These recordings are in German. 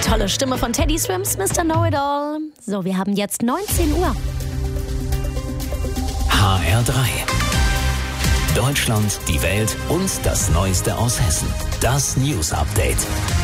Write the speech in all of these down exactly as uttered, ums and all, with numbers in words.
Tolle Stimme von Teddy Swims, Mister Know-It-All. So, wir haben jetzt neunzehn Uhr. H R drei. Deutschland, die Welt und das Neueste aus Hessen. Das News Update.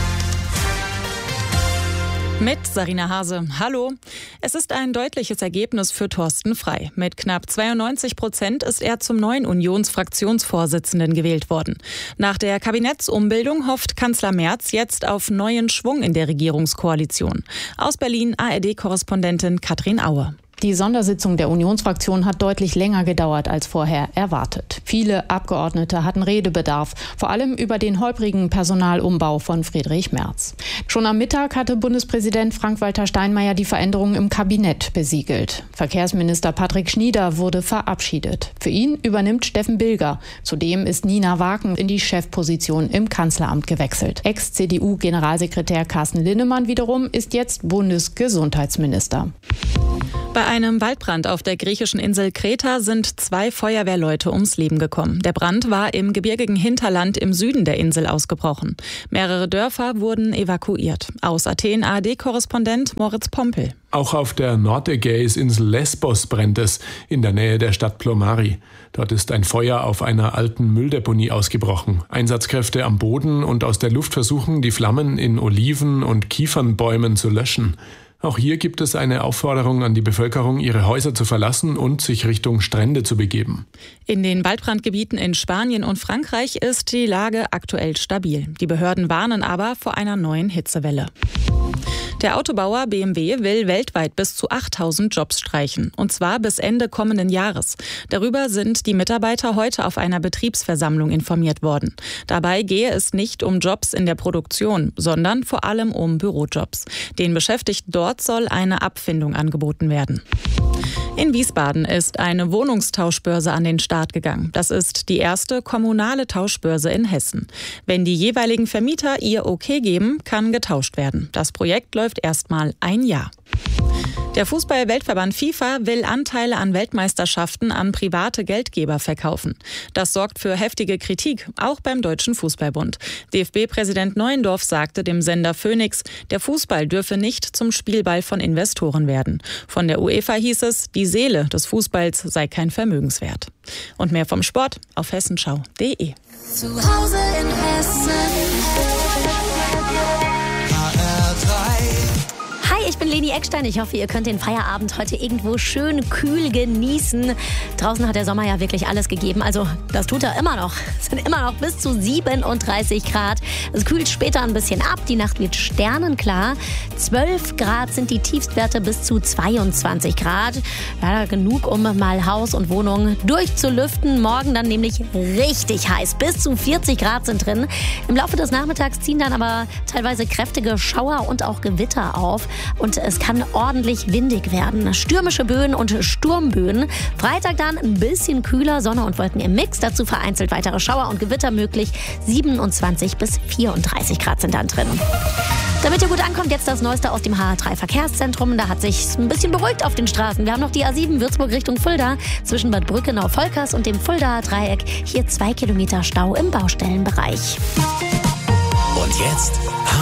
Mit Sarina Hase. Hallo. Es ist ein deutliches Ergebnis für Thorsten Frey. Mit knapp zweiundneunzig Prozent ist er zum neuen Unionsfraktionsvorsitzenden gewählt worden. Nach der Kabinettsumbildung hofft Kanzler Merz jetzt auf neuen Schwung in der Regierungskoalition. Aus Berlin A R D-Korrespondentin Katrin Aue. Die Sondersitzung der Unionsfraktion hat deutlich länger gedauert als vorher erwartet. Viele Abgeordnete hatten Redebedarf, vor allem über den holprigen Personalumbau von Friedrich Merz. Schon am Mittag hatte Bundespräsident Frank-Walter Steinmeier die Veränderungen im Kabinett besiegelt. Verkehrsminister Patrick Schnieder wurde verabschiedet. Für ihn übernimmt Steffen Bilger. Zudem ist Nina Waken in die Chefposition im Kanzleramt gewechselt. Ex-C D U-Generalsekretär Carsten Linnemann wiederum ist jetzt Bundesgesundheitsminister. Bei einem Waldbrand auf der griechischen Insel Kreta sind zwei Feuerwehrleute ums Leben gekommen. Der Brand war im gebirgigen Hinterland im Süden der Insel ausgebrochen. Mehrere Dörfer wurden evakuiert. Aus Athen A R D-Korrespondent Moritz Pompel. Auch auf der Nordägäisinsel Lesbos brennt es, in der Nähe der Stadt Plomari. Dort ist ein Feuer auf einer alten Mülldeponie ausgebrochen. Einsatzkräfte am Boden und aus der Luft versuchen, die Flammen in Oliven- und Kiefernbäumen zu löschen. Auch hier gibt es eine Aufforderung an die Bevölkerung, ihre Häuser zu verlassen und sich Richtung Strände zu begeben. In den Waldbrandgebieten in Spanien und Frankreich ist die Lage aktuell stabil. Die Behörden warnen aber vor einer neuen Hitzewelle. Der Autobauer B M W will weltweit bis zu achttausend Jobs streichen, und zwar bis Ende kommenden Jahres. Darüber sind die Mitarbeiter heute auf einer Betriebsversammlung informiert worden. Dabei gehe es nicht um Jobs in der Produktion, sondern vor allem um Bürojobs. Den Beschäftigten dort soll eine Abfindung angeboten werden. In Wiesbaden ist eine Wohnungstauschbörse an den Start gegangen. Das ist die erste kommunale Tauschbörse in Hessen. Wenn die jeweiligen Vermieter ihr Okay geben, kann getauscht werden. Das Projekt läuft erstmal ein Jahr. Der Fußball-Weltverband FIFA will Anteile an Weltmeisterschaften an private Geldgeber verkaufen. Das sorgt für heftige Kritik, auch beim Deutschen Fußballbund. D F B-Präsident Neuendorf sagte dem Sender Phoenix, der Fußball dürfe nicht zum Spielball von Investoren werden. Von der UEFA hieß es, die Seele des Fußballs sei kein Vermögenswert. Und mehr vom Sport auf hessenschau punkt de. Zu Hause in Hessen. Hi, ich bin Leni Eckstein. Ich hoffe, ihr könnt den Feierabend heute irgendwo schön kühl genießen. Draußen hat der Sommer ja wirklich alles gegeben. Also das tut er immer noch. Es sind immer noch bis zu siebenunddreißig Grad. Es kühlt später ein bisschen ab. Die Nacht wird sternenklar. zwölf Grad sind die Tiefstwerte bis zu zweiundzwanzig Grad. Ja, genug, um mal Haus und Wohnung durchzulüften. Morgen dann nämlich richtig heiß. Bis zu vierzig Grad sind drin. Im Laufe des Nachmittags ziehen dann aber teilweise kräftige Schauer und auch Gewitter auf. Und es kann ordentlich windig werden. Stürmische Böen und Sturmböen. Freitag dann ein bisschen kühler, Sonne und Wolken im Mix. Dazu vereinzelt weitere Schauer und Gewitter möglich. siebenundzwanzig bis vierunddreißig Grad sind dann drin. Damit ihr gut ankommt, jetzt das Neueste aus dem H R drei Verkehrszentrum. Da hat sich ein bisschen beruhigt auf den Straßen. Wir haben noch die A sieben Würzburg Richtung Fulda zwischen Bad Brückenau-Volkers und dem Fuldaer Dreieck. Hier zwei Kilometer Stau im Baustellenbereich. Und jetzt